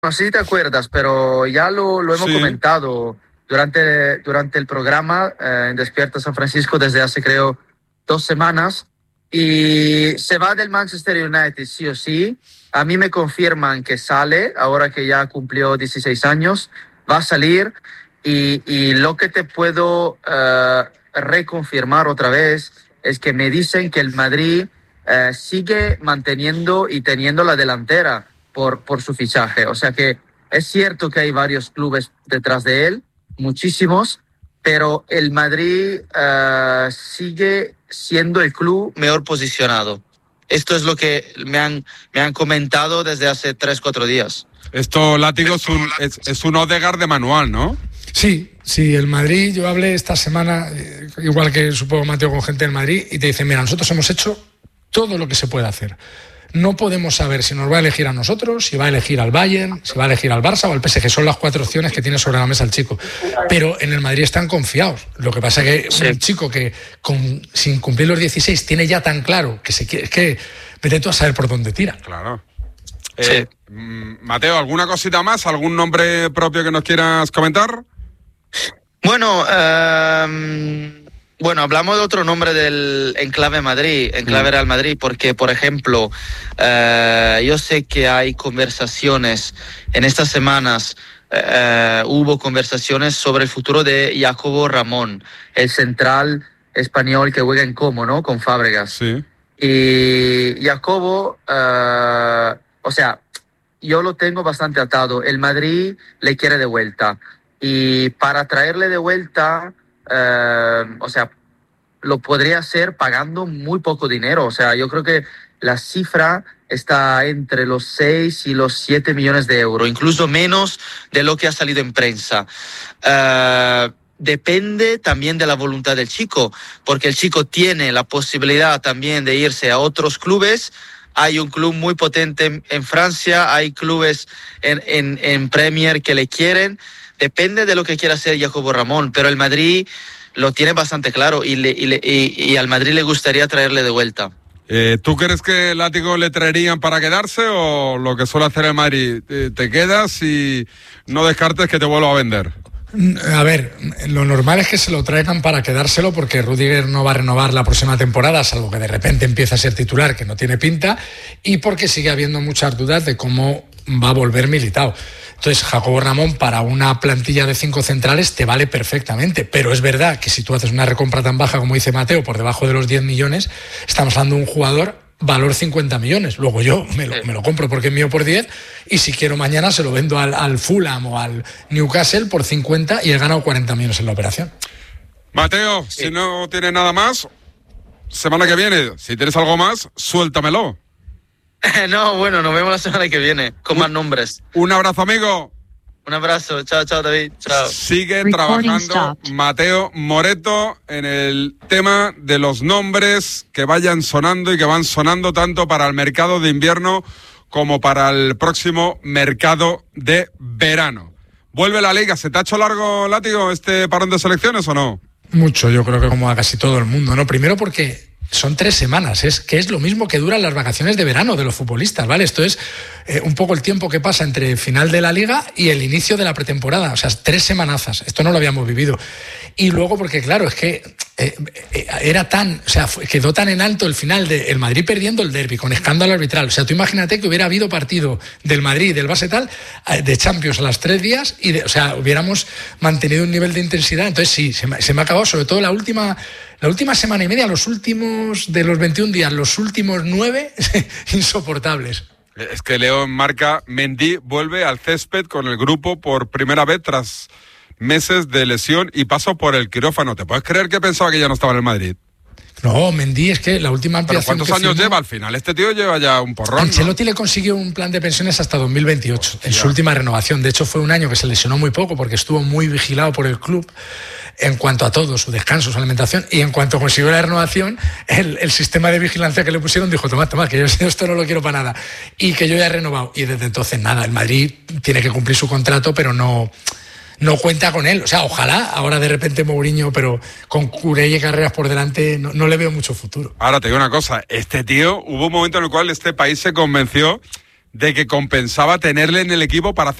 No sé si te acuerdas, pero ya lo hemos Sí. comentado durante el programa en Despierta San Francisco desde hace, creo, 2 semanas. Y se va del Manchester United, sí o sí. A mí me confirman que sale, ahora que ya cumplió 16 años, va a salir. Y lo que te puedo reconfirmar otra vez es que me dicen que el Madrid sigue manteniendo y teniendo la delantera por su fichaje. O sea que es cierto que hay varios clubes detrás de él, muchísimos, pero el Madrid sigue siendo el club mejor posicionado. Esto es lo que me han comentado desde hace 3-4 días. Esto, Látigo, es un Odegaard de manual, ¿no? Sí, el Madrid, yo hablé esta semana, igual que supongo Mateo, con gente del Madrid, y te dicen, mira, nosotros hemos hecho todo lo que se puede hacer. No podemos saber si nos va a elegir a nosotros, si va a elegir al Bayern, si va a elegir al Barça o al PSG. Son las 4 opciones que tiene sobre la mesa el chico. Pero en el Madrid están confiados. Lo que pasa es que un chico que sin cumplir los 16 tiene ya tan claro que se quiere, es que vete tú a saber por dónde tira. Claro. Mateo, ¿alguna cosita más? ¿Algún nombre propio que nos quieras comentar? Bueno, hablamos de otro nombre del Enclave Madrid, Enclave Real Madrid, porque, por ejemplo, yo sé que hay conversaciones en estas semanas, hubo conversaciones sobre el futuro de Jacobo Ramón, el central español que juega en Como, ¿no? Con Fábregas. Sí. Y Jacobo, yo lo tengo bastante atado. El Madrid le quiere de vuelta. Y para traerle de vuelta, lo podría hacer pagando muy poco dinero. O sea, yo creo que la cifra está entre los 6 y los 7 millones de euros, incluso menos de lo que ha salido en prensa. Depende también de la voluntad del chico, porque el chico tiene la posibilidad también de irse a otros clubes. Hay un club muy potente en Francia, hay clubes en Premier que le quieren. Depende de lo que quiera hacer Jacobo Ramón, pero el Madrid lo tiene bastante claro y al Madrid le gustaría traerle de vuelta. ¿Tú crees que Látigo le traerían para quedarse o lo que suele hacer el Madrid? ¿Te quedas y no descartes que te vuelva a vender? A ver, lo normal es que se lo traigan para quedárselo porque Rüdiger no va a renovar la próxima temporada, salvo que de repente empiece a ser titular, que no tiene pinta, y porque sigue habiendo muchas dudas de cómo va a volver Militao. Entonces, Jacobo Ramón para una plantilla de 5 centrales te vale perfectamente, pero es verdad que si tú haces una recompra tan baja como dice Mateo, por debajo de los 10 millones, estamos hablando de un jugador valor 50 millones. Luego yo me lo compro porque es mío por 10 y si quiero mañana se lo vendo al Fulham o al Newcastle por 50 y he ganado 40 millones en la operación. Mateo, si no tienes nada más, semana que viene, si tienes algo más, suéltamelo. No, bueno, nos vemos la semana que viene con más nombres. Un abrazo, amigo. Un abrazo, chao, David, chao. Sigue trabajando Mateo Moreto en el tema de los nombres que vayan sonando y que van sonando tanto para el mercado de invierno como para el próximo mercado de verano. ¿Vuelve la Liga? ¿Se te ha hecho largo, Látigo, este parón de selecciones o no? Mucho, yo creo que como a casi todo el mundo, ¿no? Primero porque son 3 semanas, que es lo mismo que duran las vacaciones de verano de los futbolistas, ¿vale? Esto es un poco el tiempo que pasa entre el final de la Liga y el inicio de la pretemporada, o sea, 3 semanazas, esto no lo habíamos vivido. Y luego porque, claro, es que quedó tan en alto el final del Madrid perdiendo el derbi con escándalo arbitral. O sea, tú imagínate que hubiera habido partido del Madrid y del Barça tal, de Champions a las 3 días y, hubiéramos mantenido un nivel de intensidad. Entonces sí, se me ha acabado, sobre todo la última semana y media, los últimos, de los 21 días, los últimos 9, insoportables. Es que leo en Marca, Mendy vuelve al césped con el grupo por primera vez tras meses de lesión y paso por el quirófano. ¿Te puedes creer que pensaba que ya no estaba en el Madrid? No, Mendy, es que la última ampliación. ¿Pero cuántos años lleva al final? Este tío lleva ya un porrón. Ancelotti le consiguió un plan de pensiones hasta 2028, en su última renovación. De hecho, fue un año que se lesionó muy poco porque estuvo muy vigilado por el club en cuanto a todo, su descanso, su alimentación, y en cuanto consiguió la renovación, el sistema de vigilancia que le pusieron dijo, toma, que yo esto no lo quiero para nada, y que yo ya he renovado. Y desde entonces nada, el Madrid tiene que cumplir su contrato, pero no cuenta con él. O sea, ojalá ahora de repente Mourinho, pero con Curell y Carreras por delante, no le veo mucho futuro. Ahora te digo una cosa, este tío, hubo un momento en el cual este país se convenció de que compensaba tenerle en el equipo para hacer